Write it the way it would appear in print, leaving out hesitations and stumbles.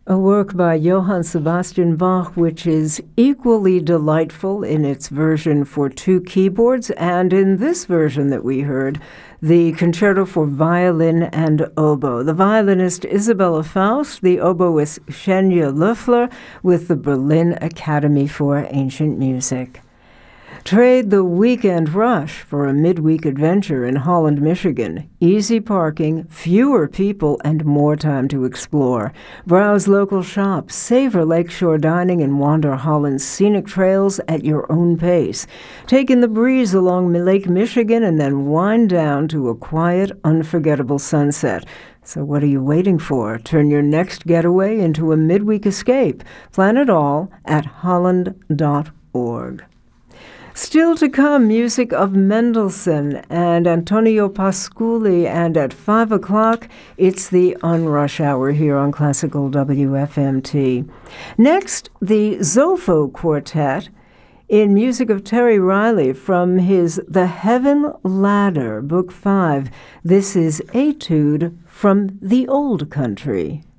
A work by Johann Sebastian Bach, which is equally delightful in its version for two keyboards, and in this version that we heard, the concerto for violin and oboe. The violinist Isabella Faust, the oboist Xenia Loeffler, with the Berlin Academy for Ancient Music. Trade the weekend rush for a midweek adventure in Holland, Michigan. Easy parking, fewer people, and more time to explore. Browse local shops, savor lakeshore dining, and wander Holland's scenic trails at your own pace. Take in the breeze along Lake Michigan and then wind down to a quiet, unforgettable sunset. So what are you waiting for? Turn your next getaway into a midweek escape. Plan it all at holland.org. Still to come, music of Mendelssohn and Antonio Pasculi, and at 5 o'clock, it's the Unrush Hour here on Classical WFMT. Next, the Zopho Quartet in music of Terry Riley from his The Heaven Ladder, Book 5. This is Etude from the Old Country.